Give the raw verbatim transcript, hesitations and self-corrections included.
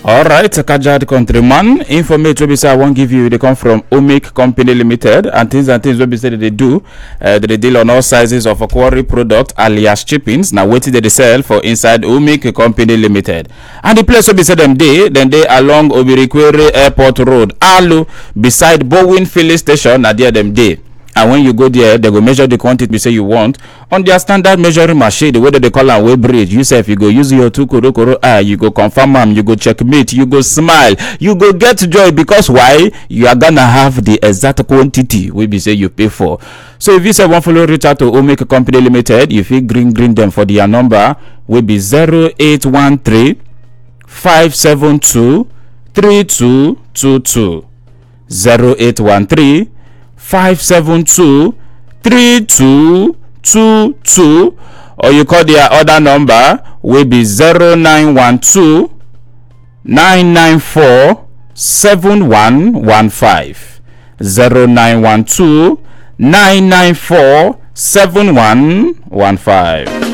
All right, Kajad countryman. Information we say I won't give you. They come from Omic Company Limited, and things and things we say that they do. Uh, they deal on all sizes of a quarry product, alias chippings. Now wait till they sell for inside Omic Company Limited. And the place we say them day, then they along Obirikwere Airport Road, Alu, beside Bowen Filling Station. Now there them day. And when you go there, they go measure the quantity we say you want on their standard measuring machine, the way that they call and weight bridge. You say if you go use your two koro koro eye, you go confirm them, you go checkmate, you go smile, you go get joy, because why? You are gonna have the exact quantity we be say you pay for. So if you say one follow reach out to Omic Company Limited, you feel green green them for their number will be zero eight one three five seven two three two two two zero eight one three five seven two three two two two, or you call their other number will be zero nine one two nine nine four seven one one five zero nine one two nine nine four seven one one five.